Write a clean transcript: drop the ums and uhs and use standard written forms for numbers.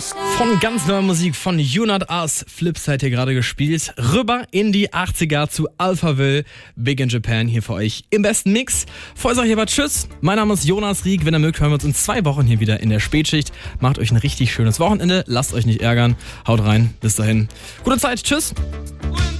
Von ganz neuer Musik von You Not Us, Flipside hier gerade gespielt, rüber in die 80er zu Alphaville, Big in Japan hier für euch im besten Mix. Für euch aber tschüss, mein Name ist Jonas Rieck, wenn ihr mögt, hören wir uns in 2 Wochen hier wieder in der Spätschicht. Macht euch ein richtig schönes Wochenende, lasst euch nicht ärgern, haut rein, bis dahin. Gute Zeit, tschüss.